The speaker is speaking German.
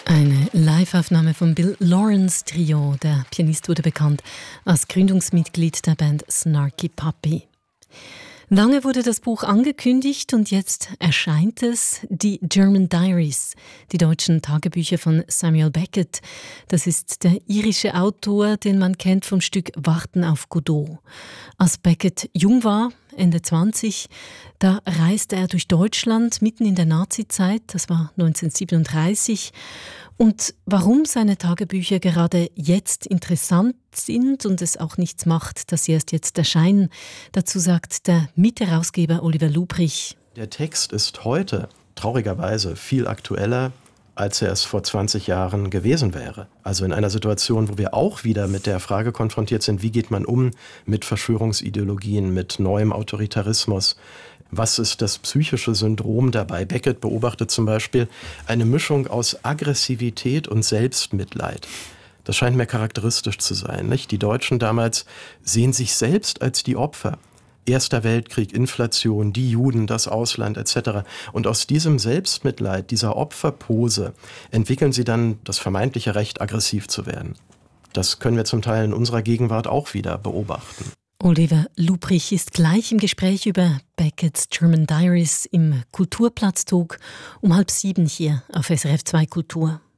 Eine Live-Aufnahme vom Bill Lawrence Trio. Der Pianist wurde bekannt als Gründungsmitglied der Band Snarky Puppy. Lange wurde das Buch angekündigt und jetzt erscheint es, die German Diaries, die deutschen Tagebücher von Samuel Beckett. Das ist der irische Autor, den man kennt vom Stück Warten auf Godot. Als Beckett jung war, Ende 20, da reiste er durch Deutschland mitten in der Nazizeit, das war 1937. Und warum seine Tagebücher gerade jetzt interessant sind und es auch nichts macht, dass sie erst jetzt erscheinen, dazu sagt der Mitherausgeber Oliver Lubrich. Der Text ist heute traurigerweise viel aktueller, als er es vor 20 Jahren gewesen wäre. Also in einer Situation, wo wir auch wieder mit der Frage konfrontiert sind, wie geht man um mit Verschwörungsideologien, mit neuem Autoritarismus. Was ist das psychische Syndrom dabei? Beckett beobachtet zum Beispiel eine Mischung aus Aggressivität und Selbstmitleid. Das scheint mir charakteristisch zu sein, nicht? Die Deutschen damals sehen sich selbst als die Opfer. Erster Weltkrieg, Inflation, die Juden, das Ausland etc. Und aus diesem Selbstmitleid, dieser Opferpose, entwickeln sie dann das vermeintliche Recht, aggressiv zu werden. Das können wir zum Teil in unserer Gegenwart auch wieder beobachten. Oliver Lubrich ist gleich im Gespräch über Becketts German Diaries im Kulturplatztag um 6:30 hier auf SRF 2 Kultur.